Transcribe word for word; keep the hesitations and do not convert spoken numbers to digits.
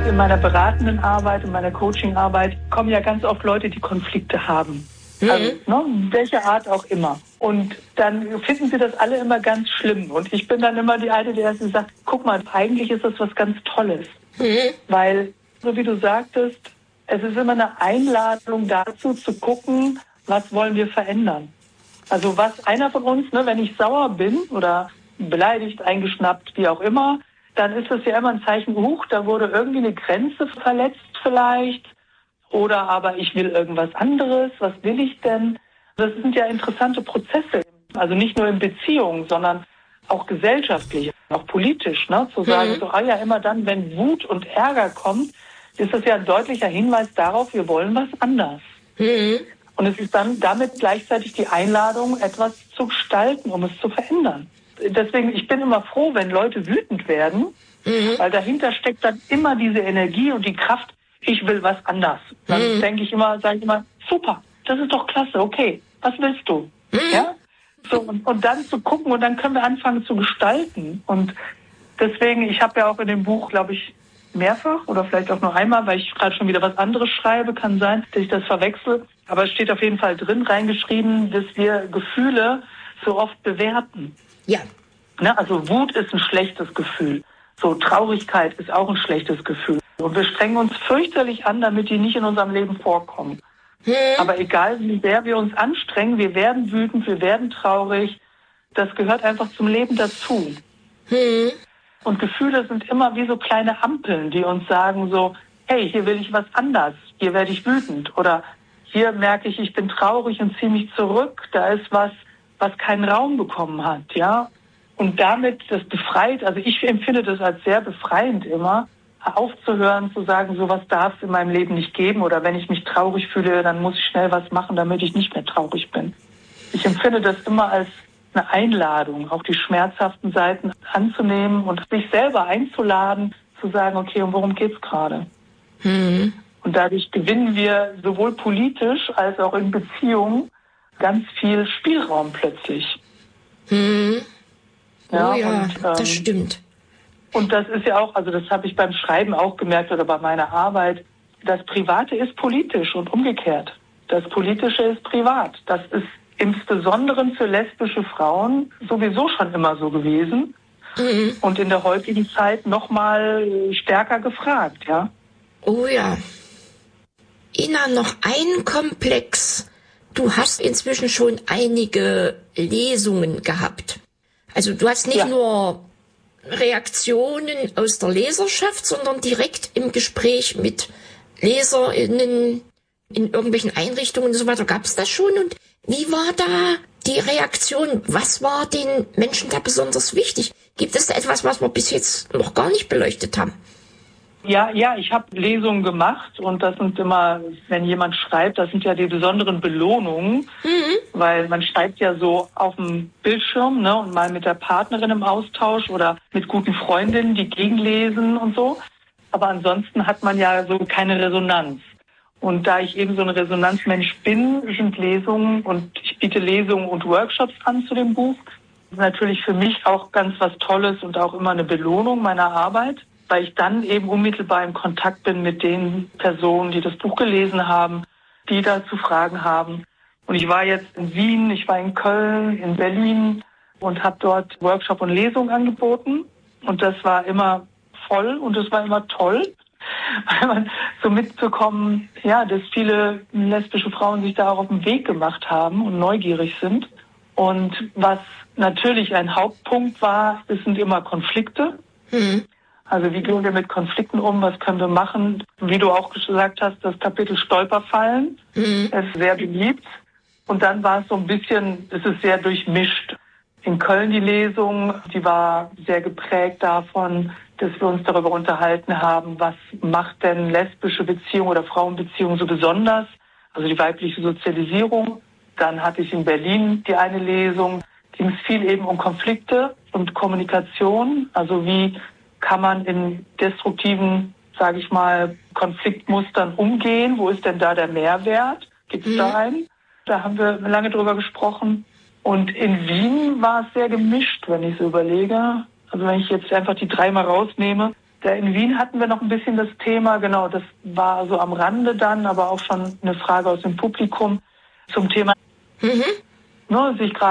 In meiner beratenden Arbeit, in meiner Coaching-Arbeit kommen ja ganz oft Leute, die Konflikte haben. Mhm. Also, ne, welche Art auch immer. Und dann finden sie das alle immer ganz schlimm. Und ich bin dann immer die Alte, die erst sagt, guck mal, eigentlich ist das was ganz Tolles. Mhm. Weil, so wie du sagtest, es ist immer eine Einladung dazu, zu gucken, was wollen wir verändern. Also was einer von uns, ne, wenn ich sauer bin oder beleidigt, eingeschnappt, wie auch immer, dann ist das ja immer ein Zeichen, huch, da wurde irgendwie eine Grenze verletzt vielleicht. Oder aber ich will irgendwas anderes, was will ich denn? Das sind ja interessante Prozesse, also nicht nur in Beziehungen, sondern auch gesellschaftlich, auch politisch, ne? Zu sagen, mhm. so, ah ja, immer dann, wenn Wut und Ärger kommt, ist das ja ein deutlicher Hinweis darauf, wir wollen was anders. Mhm. Und es ist dann damit gleichzeitig die Einladung, etwas zu gestalten, um es zu verändern. Deswegen, ich bin immer froh, wenn Leute wütend werden, mhm. weil dahinter steckt dann immer diese Energie und die Kraft, ich will was anders. Dann mhm. denke ich immer, sage ich immer, super, das ist doch klasse, okay, was willst du? Mhm. Ja? So, und, und dann zu gucken und dann können wir anfangen zu gestalten. Und deswegen, ich habe ja auch in dem Buch, glaube ich, mehrfach oder vielleicht auch nur einmal, weil ich gerade schon wieder was anderes schreibe, kann sein, dass ich das verwechsel. Aber es steht auf jeden Fall drin reingeschrieben, dass wir Gefühle so oft bewerten. Ja. Ne, also Wut ist ein schlechtes Gefühl. So Traurigkeit ist auch ein schlechtes Gefühl. Und wir strengen uns fürchterlich an, damit die nicht in unserem Leben vorkommen. Hm. Aber egal, wie sehr wir uns anstrengen, wir werden wütend, wir werden traurig. Das gehört einfach zum Leben dazu. Hm. Und Gefühle sind immer wie so kleine Ampeln, die uns sagen so, hey, hier will ich was anders, hier werde ich wütend. Oder hier merke ich, ich bin traurig und ziehe mich zurück. Da ist was, was keinen Raum bekommen hat, ja. Und damit das befreit, also ich empfinde das als sehr befreiend immer, aufzuhören, zu sagen, sowas darf es in meinem Leben nicht geben. Oder wenn ich mich traurig fühle, dann muss ich schnell was machen, damit ich nicht mehr traurig bin. Ich empfinde das immer als eine Einladung, auch die schmerzhaften Seiten anzunehmen und sich selber einzuladen, zu sagen, okay, und worum geht's gerade? Mhm. Und dadurch gewinnen wir sowohl politisch als auch in Beziehungen ganz viel Spielraum plötzlich. Mhm. Ja, oh ja, und, ähm, das stimmt. Und das ist ja auch, also das habe ich beim Schreiben auch gemerkt oder bei meiner Arbeit, das Private ist politisch und umgekehrt. Das Politische ist privat. Das ist insbesondere für lesbische Frauen sowieso schon immer so gewesen. Mhm. Und in der heutigen Zeit noch mal stärker gefragt, ja. Oh ja. Ina, noch ein Komplex. Du hast inzwischen schon einige Lesungen gehabt. Also du hast nicht ja. nur Reaktionen aus der Leserschaft, sondern direkt im Gespräch mit LeserInnen in irgendwelchen Einrichtungen und so weiter. Gab es das schon? Und wie war da die Reaktion? Was war den Menschen da besonders wichtig? Gibt es da etwas, was wir bis jetzt noch gar nicht beleuchtet haben? Ja, ja, ich habe Lesungen gemacht und das sind immer, wenn jemand schreibt, das sind ja die besonderen Belohnungen, mhm. weil man schreibt ja so auf dem Bildschirm, ne, und mal mit der Partnerin im Austausch oder mit guten Freundinnen, die gegenlesen und so. Aber ansonsten hat man ja so keine Resonanz. Und da ich eben so ein Resonanzmensch bin, sind Lesungen und ich biete Lesungen und Workshops an zu dem Buch. Das ist natürlich für mich auch ganz was Tolles und auch immer eine Belohnung meiner Arbeit, weil ich dann eben unmittelbar im Kontakt bin mit den Personen, die das Buch gelesen haben, die dazu Fragen haben. Und ich war jetzt in Wien, ich war in Köln, in Berlin und habe dort Workshop und Lesung angeboten. Und das war immer voll und es war immer toll, weil man so mitbekommen, ja, dass viele lesbische Frauen sich da auch auf den Weg gemacht haben und neugierig sind. Und was natürlich ein Hauptpunkt war, es sind immer Konflikte. Mhm. Also wie gehen wir mit Konflikten um, was können wir machen? Wie du auch gesagt hast, das Kapitel Stolperfallen mhm. ist sehr beliebt. Und dann war es so ein bisschen, es ist sehr durchmischt. In Köln die Lesung, die war sehr geprägt davon, dass wir uns darüber unterhalten haben, was macht denn lesbische Beziehungen oder Frauenbeziehungen so besonders, also die weibliche Sozialisierung. Dann hatte ich in Berlin die eine Lesung, ging es viel eben um Konflikte und Kommunikation, also wie kann man in destruktiven, sage ich mal, Konfliktmustern umgehen, wo ist denn da der Mehrwert, gibt es mhm. da einen? Da haben wir lange drüber gesprochen. Und in Wien war es sehr gemischt, wenn ich so überlege. Also wenn ich jetzt einfach die drei mal rausnehme, In Wien hatten wir noch ein bisschen das Thema, genau, das war so am Rande dann, aber auch schon eine Frage aus dem Publikum zum Thema, Mhm. ne, sich gerade